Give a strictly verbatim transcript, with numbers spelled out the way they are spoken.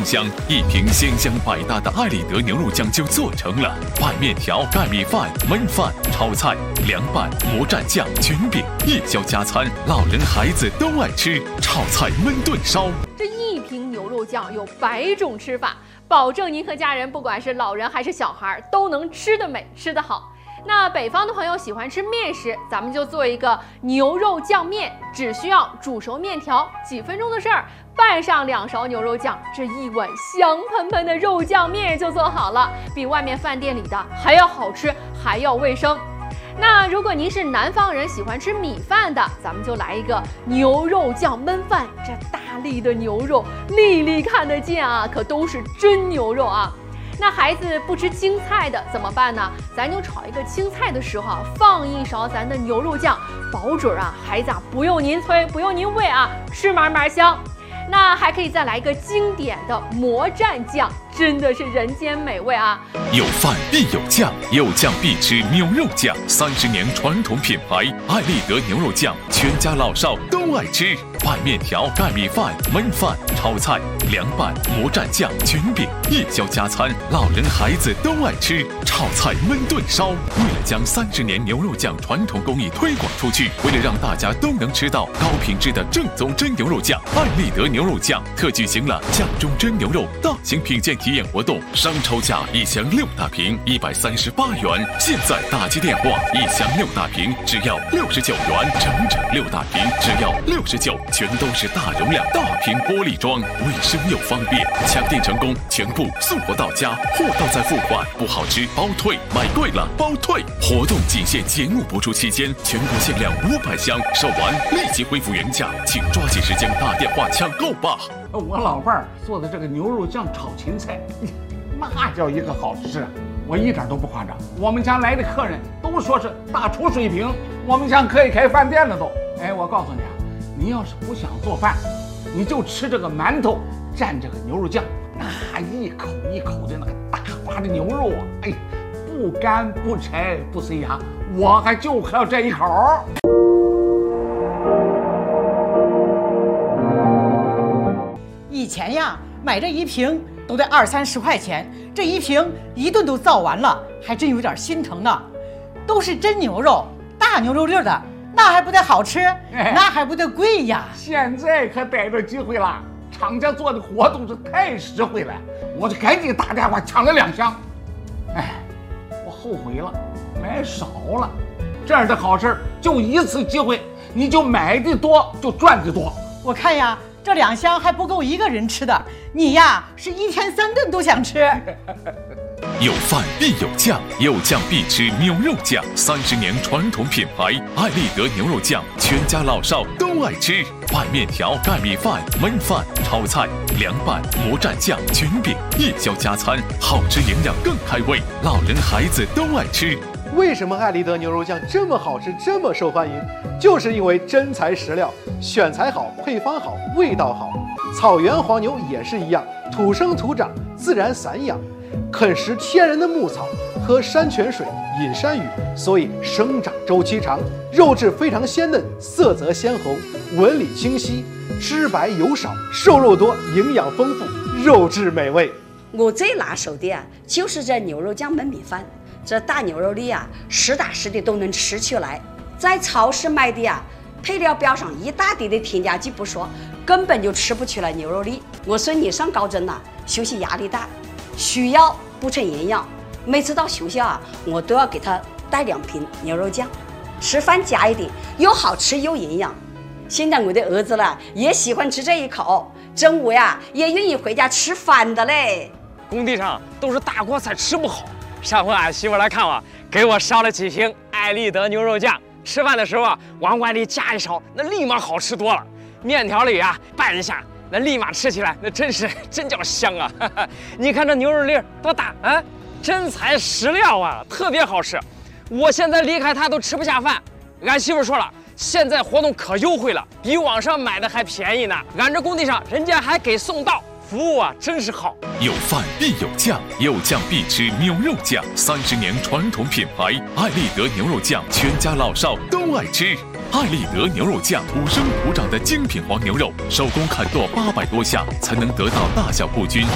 箱，一瓶鲜香百搭的爱丽德牛肉酱就做成了。拌面条、盖米饭、焖饭、炒菜、凉拌、魔蘸酱、卷饼，夜宵加餐，老人孩子都爱吃。炒菜、焖炖烧， 这一瓶牛肉酱有百种吃法，保证您和家人，不管是老人还是小孩，都能吃得美，吃得好。那北方的朋友喜欢吃面食，咱们就做一个牛肉酱面，只需要煮熟面条，几分钟的事儿，拌上两勺牛肉酱，这一碗香喷喷的肉酱面就做好了，比外面饭店里的还要好吃，还要卫生。那如果您是南方人，喜欢吃米饭的，咱们就来一个牛肉酱焖饭。这大粒的牛肉，粒粒看得见啊，可都是真牛肉啊。那孩子不吃青菜的怎么办呢？咱就炒一个青菜的时候啊，放一勺咱的牛肉酱，保准啊，孩子啊不用您催，不用您喂啊，吃嘛嘛香。那还可以再来一个经典的魔蘸酱，真的是人间美味啊！ 有饭必有酱，有酱必吃牛肉酱。三十年传统品牌，爱丽德牛肉酱，全家老少都爱吃。拌面条、盖米饭、焖饭、炒菜、凉拌、魔蘸酱、卷饼，夜宵加餐，老人孩子都爱吃。炒菜、焖炖烧，为了将三十年牛肉酱传统工艺推广出去，为了让大家都能吃到高品质的正宗真牛肉酱，爱丽德牛肉酱特举行了酱中真牛肉大型品鉴体验活动，商抽价一箱六大瓶，一百三十八元。现在打击电话，一箱六大瓶只要六十九元，整整六大瓶只要六十九，全都是大容量大瓶玻璃装，卫生又方便。抢订成功，全部送货到家，货到再付款，不好吃包退，买贵了包退。活动仅限节目播出期间，全国限量五百箱，售完立即恢复原价，请抓紧时间打电话抢购吧。 我老伴儿做的这个牛肉酱炒芹菜，那叫一个好吃啊！我一点都不夸张。我们家来的客人都说是大厨水平，我们家可以开饭店了都。哎，我告诉你啊，你要是不想做饭，你就吃这个馒头蘸这个牛肉酱，那一口一口的那个大把的牛肉啊，哎，不干不柴不塞牙，我还就靠这一口。 以前呀，买这一瓶都得二三十块钱，这一瓶一顿都造完了，还真有点心疼呢。都是真牛肉，大牛肉粒的，那还不得好吃？哎、那还不得贵呀？ 现在可逮着机会了，厂家做的活动是太实惠了，我就赶紧打电话抢了两箱。哎，我后悔了，买少了。这样的好事就一次机会，你就买的多就赚的多。 我看呀，这两箱还不够一个人吃的，你呀是一天三顿都想吃。 有饭必有酱，有酱必吃牛肉酱。三十年传统品牌，爱丽德牛肉酱，全家老少都爱吃。拌面条、盖米饭、焖饭、炒菜、凉拌、魔蘸酱、卷饼，夜宵加餐，好吃营养更开胃，老人孩子都爱吃。 为什么爱丽德牛肉酱这么好吃，这么受欢迎？就是因为真材实料，选材好，配方好，味道好。草原黄牛也是一样，土生土长，自然散养，啃食天然的牧草，喝山泉水，饮山雨，所以生长周期长，肉质非常鲜嫩，色泽鲜红，纹理清晰，脂白油少，瘦肉多，营养丰富，肉质美味。 我最拿手的啊，就是这牛肉酱焖米饭。这大牛肉粒啊，实打实的都能吃起来。在超市买的啊，配料表上一大堆的添加剂不说，根本就吃不出来牛肉粒。我孙女上高中了，学习压力大，需要补充营养。每次到学校啊，我都要给她带两瓶牛肉酱，吃饭加一点，又好吃又营养。现在我的儿子了也喜欢吃这一口，中午呀也愿意回家吃饭的嘞。 工地上都是大锅菜，吃不好。上回俺媳妇来看我，给我烧了几瓶爱丽德牛肉酱。吃饭的时候啊，往碗里加一勺，那立马好吃多了。面条里啊拌一下，那立马吃起来，那真是真叫香啊！你看这牛肉粒多大啊，真材实料啊，特别好吃。我现在离开他都吃不下饭。俺媳妇说了，现在活动可优惠了，比网上买的还便宜呢。俺这工地上人家还给送到。服务啊，真是好。 有饭必有酱，有酱必吃牛肉酱。三十年传统品牌，爱丽德牛肉酱，全家老少都爱吃。爱丽德牛肉酱，土生土长的精品黄牛肉，手工砍剁八百多下，才能得到大小不均、